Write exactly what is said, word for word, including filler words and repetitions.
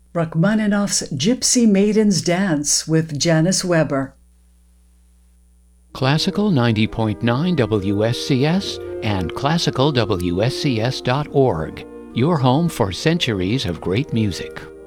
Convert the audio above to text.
Rachmaninoff's Gypsy Maiden's Dance with Janice Weber. Classical ninety point nine W S C S and classical W S C S dot org, your home for centuries of great music.